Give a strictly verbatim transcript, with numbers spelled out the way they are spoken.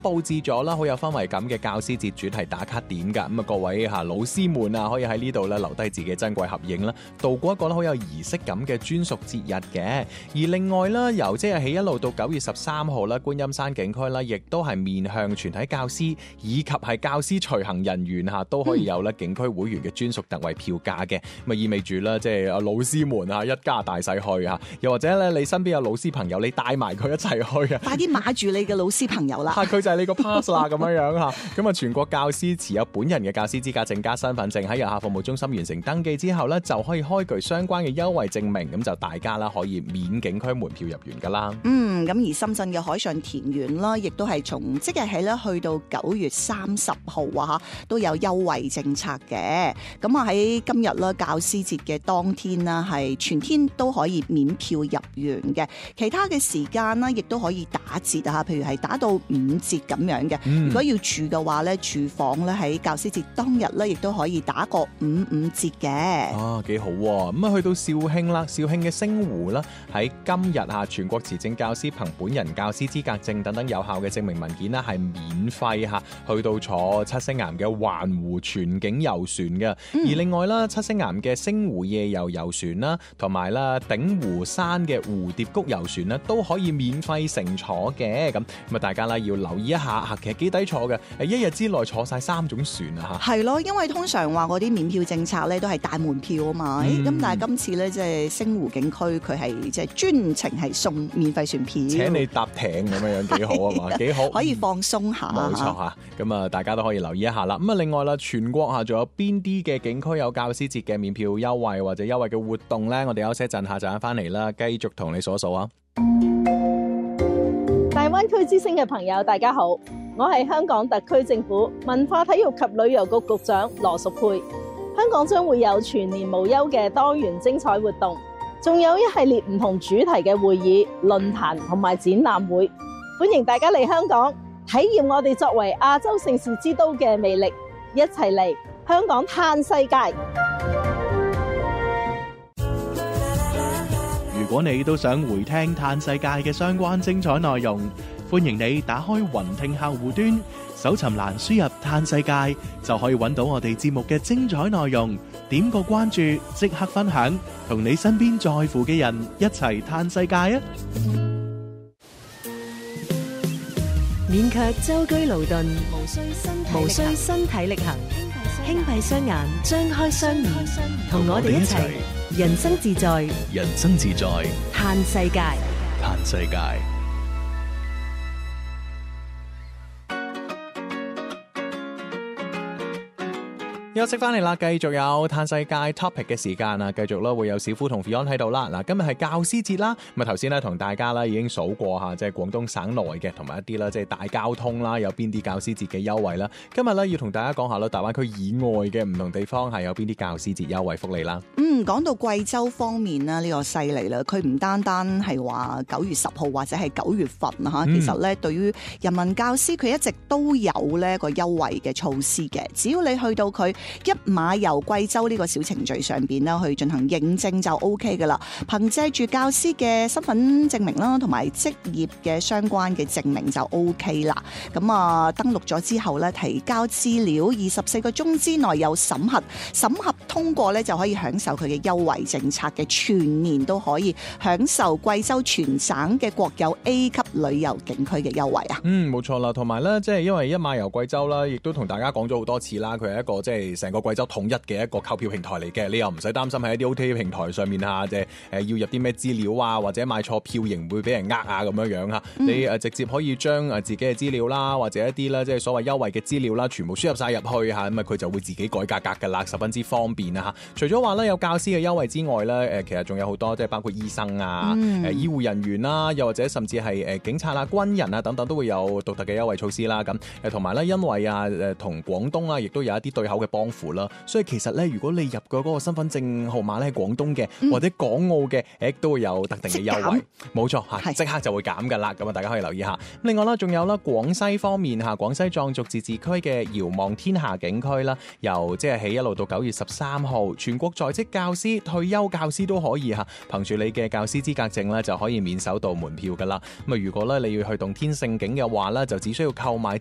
佈置咗啦好有氛圍感嘅教師節主題打卡點㗎。咁啊各位嚇老師們啊，可以喺呢度咧留低自己珍貴合影啦，度過一個咧好有儀式感嘅專屬節日嘅。而另外啦，由即日起一路到九月十三號啦，觀音山景區啦，亦都係面向全體教師以及係教師隨行人員嚇都可以有咧景區會員嘅專屬特惠票價嘅。咁啊意味住啦，即係老師們啊一家大細去嚇，又或者咧你身邊有老師朋友，你帶埋佢一齊去啊！ 快啲碼住你嘅老師朋友啦！ 佢就係你個 pass 啦咁樣樣嚇。咁啊全國教師持有本人嘅教師資格證加身份證，喺遊客服務中心完成登記之後咧，就可以開具相關嘅優惠證明，咁就大家啦可以免景區門票入園噶啦。 嗯，咁而深圳嘅海上田園啦，亦都係從即日起咧去到九月三十號啊嚇，都有優惠政策嘅。咁啊喺今日啦，教師節嘅當天啦，係全天都可以免票入園嘅。其他嘅時間啦，亦都可以打折啊，譬如係打到五折咁樣嘅。嗯、如果要住嘅話咧，住房咧喺教師節當日咧，亦都可以打個五五折嘅。 啊，幾好喎！咁啊，去到肇慶啦，肇慶嘅星湖啦，喺今日嚇全國持證教師憑本人教師資格證等等有效嘅證明文件啦，係免費嚇去到坐七星岩嘅環湖全景遊船嘅。嗯、而另外啦，七星岩嘅星湖夜遊遊船啦，同埋啦鼎湖山嘅蝴蝶谷遊船啦，都可以免費乘坐嘅。咁咁啊，大家啦要留意一下嚇，其實幾抵坐嘅，誒一日之內坐晒三種船啊嚇。 係咯，因為通常話嗰啲免票政策咧都係大門票啊嘛。咁、嗯、但係今次咧即係星湖景區佢係即係專程係送免費船票，請你搭艇咁樣樣幾好啊嘛，幾好， 可以放鬆下。 冇錯嚇，咁啊大家都可以留意一下啦。咁啊另外啦，全國嚇仲有邊啲嘅景區有教師節嘅免票優惠或者優惠嘅活動咧？我哋休息一陣，下陣翻嚟啦，繼續同你數一數啊！ 大灣區之星嘅朋友，大家好，我係香港特區政府文化體育及旅遊局局長羅淑佩。香港將會有全年無休嘅多元精彩活動，仲有一系列唔同主題嘅會議、論壇同埋展覽會，歡迎大家嚟香港體驗我哋作為亞洲盛事之都嘅魅力，一齊嚟香港嘆世界。 如果你都想回聽嘆世界嘅相關精彩內容，歡迎你打開雲聽客戶端，搜尋欄輸入嘆世界，就可以揾到我哋節目嘅精彩內容。點個關注，即刻分享，同你身邊在乎嘅人一齊嘆世界啊！ 免卻舟車勞頓，無需身體力行，輕閉雙眼，張開雙耳，同我哋一齊人生自在， 人生自在， 嘆世界， 嘆世界。 休息翻嚟啦，繼續有嘆世界 topic 嘅時間啊，繼續啦會有小夫同 Fion 喺度啦。嗱，今日係教師節啦，咁啊頭先咧同大家啦已經數過吓，即係廣東省內嘅同埋一啲啦，即係大交通啦，有邊啲教師節嘅優惠啦。今日咧要同大家講下啦，大灣區以外嘅唔同地方係有邊啲教師節優惠福利啦。 嗯，講到貴州方面啦，呢、這個犀利啦，佢唔單單係話九月十號或者係九月份吓，嗯、其實咧對於人民教師佢一直都有呢個優惠嘅措施嘅，只要你去到佢一馬遊貴州呢個小程序上邊啦，去進行認證就 O K 噶啦。憑借住教師嘅身份證明啦，同埋職業嘅相關嘅證明就 O K 啦。咁啊，登錄咗之後咧，提交資料，二十四個鐘之內有審核，審核通過咧就可以享受佢嘅優惠政策嘅，全年都可以享受貴州全省嘅國有 A 級旅遊景區嘅優惠啊。 嗯，冇錯啦，同埋咧，即係因為一馬遊貴州啦，亦都同大家講咗好多次啦，佢係一個即係成個貴州統一嘅一個購票平台嚟嘅，你又唔使擔心喺一啲 O T A 平台上面啊，即係誒要入啲咩資料啊，或者買錯票型會俾人呃啊咁樣樣嚇。嗯、你誒直接可以將誒自己嘅資料啦，或者一啲咧即係所謂優惠嘅資料啦，全部輸入晒入去嚇，咁啊佢就會自己改價格㗎啦，十分之方便啊嚇。除咗話咧有教師嘅優惠之外咧，誒其實仲有好多即係包括醫生啊、誒、嗯、醫護人員啦，又或者甚至係誒警察啊、軍人啊等等都會有獨特嘅優惠措施啦。咁誒同埋咧，因為啊誒同廣東啊，亦都有一啲對口嘅幫扶啦。所以其實咧，如果你入嘅嗰個身份證號碼咧係廣東嘅，嗯、或者港澳嘅，誒都會有特定嘅優惠。冇錯嚇，即刻就會減㗎啦。咁啊，大家可以留意下。另外啦，仲有啦，廣西方面嚇，廣西壯族自治區嘅遙望天下景區啦，由即係起一路到九月十三號，全國在職教師、退休教師都可以嚇，憑住你嘅教師資格證咧就可以免首度門票㗎啦。咁啊，如如果咧你要去洞天勝景嘅話咧，就只需要購買